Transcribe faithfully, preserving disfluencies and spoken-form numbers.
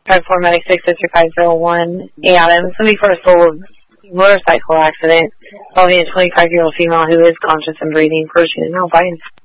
five four nine six six five zero one. Yeah, I'm somebody for a soul motorcycle accident involving a twenty-five-year-old female who is conscious and breathing. Person in Albines.